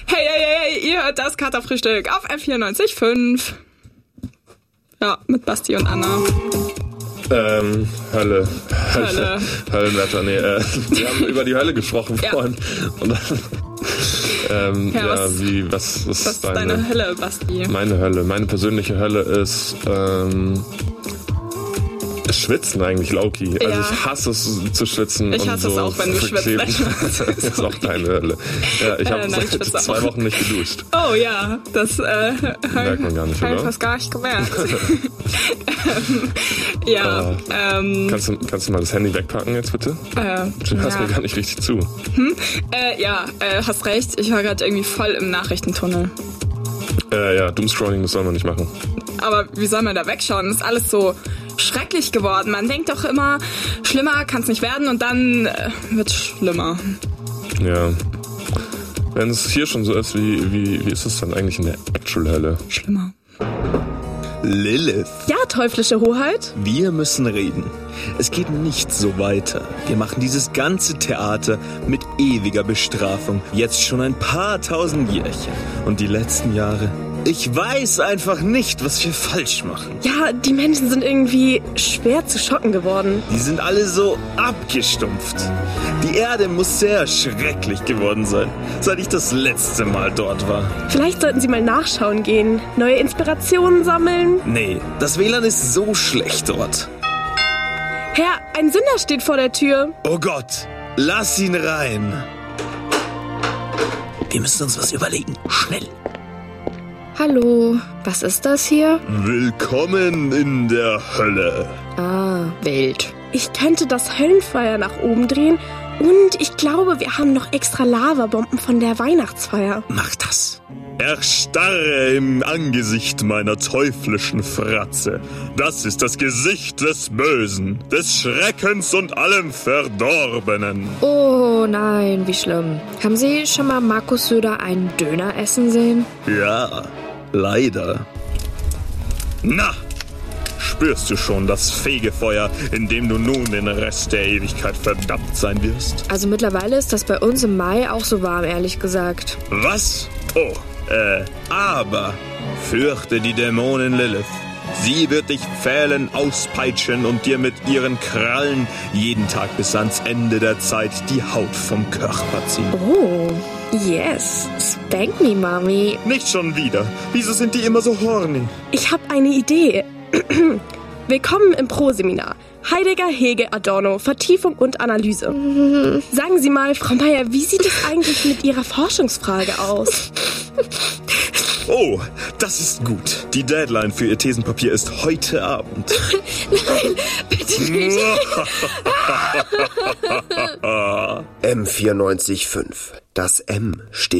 Hey, ihr hört das Katerfrühstück auf F94.5. Ja, mit Basti und Anna. Hölle. Höllenwetter, nee. Wir haben über die Hölle gesprochen vorhin. Und dann, was ist deine Hölle, Basti? Meine Hölle, meine persönliche Hölle ist, Schwitzen eigentlich, Loki. Also ich hasse es zu schwitzen. Ich hasse es auch, wenn du schwitzt. Das ist auch deine Hölle. Ja, ich habe seit 2 Wochen nicht geduscht. Oh ja, das merkt man gar nicht, oder? Habe ich fast gar nicht gemerkt. Kannst du mal das Handy wegpacken jetzt bitte? Du hörst mir gar nicht richtig zu. Hast recht. Ich war gerade irgendwie voll im Nachrichtentunnel. Doomscrolling, das soll man nicht machen. Aber wie soll man da wegschauen? Das ist alles so schrecklich geworden. Man denkt doch immer, schlimmer kann es nicht werden und dann wird es schlimmer. Ja. Wenn es hier schon so ist, wie ist es dann eigentlich in der Actual-Hölle? Schlimmer. Lilith. Ja, teuflische Hoheit. Wir müssen reden. Es geht nicht so weiter. Wir machen dieses ganze Theater mit ewiger Bestrafung. Jetzt schon ein paar tausend Jährchen. Und die letzten Jahre... Ich weiß einfach nicht, was wir falsch machen. Ja, die Menschen sind irgendwie schwer zu schocken geworden. Die sind alle so abgestumpft. Die Erde muss sehr schrecklich geworden sein, seit ich das letzte Mal dort war. Vielleicht sollten Sie mal nachschauen gehen, neue Inspirationen sammeln. Nee, das WLAN ist so schlecht dort. Herr, ein Sünder steht vor der Tür. Oh Gott, lass ihn rein. Wir müssen uns was überlegen, schnell. Hallo, was ist das hier? Willkommen in der Hölle. Ah, wild. Ich könnte das Höllenfeuer nach oben drehen und ich glaube, wir haben noch extra Lavabomben von der Weihnachtsfeier. Mach das. Erstarre im Angesicht meiner teuflischen Fratze. Das ist das Gesicht des Bösen, des Schreckens und allem Verdorbenen. Oh nein, wie schlimm. Haben Sie schon mal Markus Söder einen Döner essen sehen? Ja, leider. Na, spürst du schon das Fegefeuer, in dem du nun den Rest der Ewigkeit verdammt sein wirst? Also mittlerweile ist das bei uns im Mai auch so warm, ehrlich gesagt. Was? Oh, aber fürchte die Dämonin Lilith. Sie wird dich pfählen, auspeitschen und dir mit ihren Krallen jeden Tag bis ans Ende der Zeit die Haut vom Körper ziehen. Oh, yes. Spank me, Mami. Nicht schon wieder. Wieso sind die immer so horny? Ich habe eine Idee. Willkommen im Pro-Seminar. Heidegger, Hegel, Adorno, Vertiefung und Analyse. Sagen Sie mal, Frau Meier, wie sieht es eigentlich mit Ihrer Forschungsfrage aus? Oh, das ist gut. Die Deadline für Ihr Thesenpapier ist heute Abend. Nein, bitte nicht. M94.5. Das M steht